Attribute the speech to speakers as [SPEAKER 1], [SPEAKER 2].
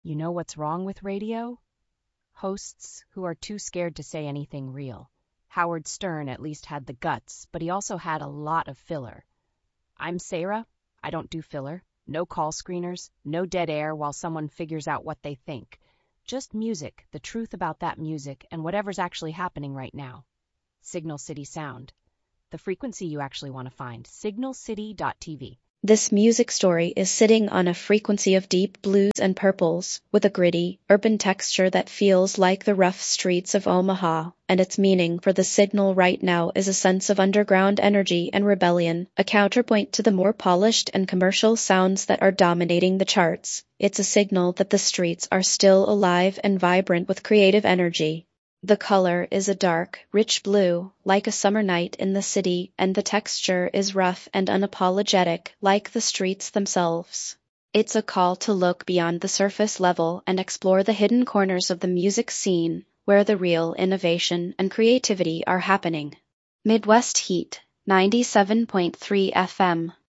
[SPEAKER 1] You know what's wrong with radio? Hosts who are too scared to say anything real. Howard Stern at least had the guts, but he also had a lot of filler. I'm Sarah. I don't do filler. No call screeners, no dead air while someone figures out what they think. Just music, the truth about that music, and whatever's actually happening right now. Signal City Sound. The frequency you actually want to find. signalcity.tv.
[SPEAKER 2] This music story is sitting on a frequency of deep blues and purples, with a gritty, urban texture that feels like the rough streets of Omaha, and its meaning for the signal right now is a sense of underground energy and rebellion, a counterpoint to the more polished and commercial sounds that are dominating the charts. It's a signal that the streets are still alive and vibrant with creative energy. The color is a dark, rich blue, like a summer night in the city, and the texture is rough and unapologetic, like the streets themselves. It's a call to look beyond the surface level and explore the hidden corners of the music scene, where the real innovation and creativity are happening. Midwest Heat, 97.3 FM.